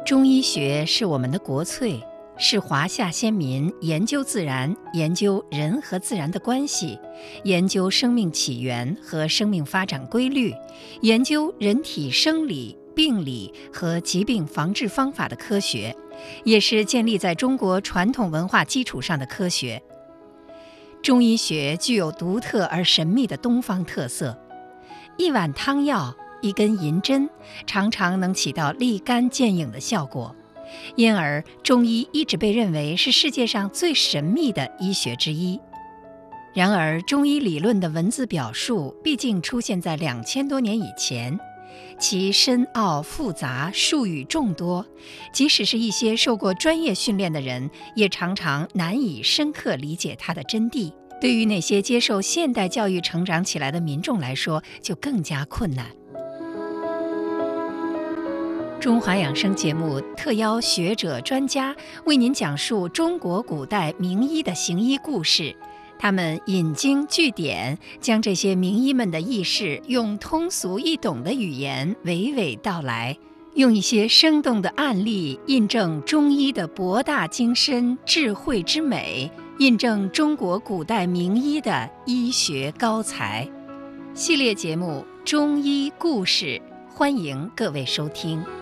中医学是我们的国粹，是华夏先民研究自然、研究人和自然的关系，研究生命起源和生命发展规律，研究人体生理、病理和疾病防治方法的科学，也是建立在中国传统文化基础上的科学。中医学具有独特而神秘的东方特色，一碗汤药，一根银针，常常能起到立竿见影的效果，因而中医一直被认为是世界上最神秘的医学之一。然而，中医理论的文字表述毕竟出现在2000多年以前，其深奥复杂，术语众多，即使是一些受过专业训练的人，也常常难以深刻理解它的真谛。对于那些接受现代教育成长起来的民众来说，就更加困难。中华养生节目特邀学者专家为您讲述中国古代名医的行医故事，他们引经据典，将这些名医们的轶事用通俗易懂的语言娓娓道来，用一些生动的案例印证中医的博大精深、智慧之美，印证中国古代名医的医学高才。系列节目《中医故事》，欢迎各位收听。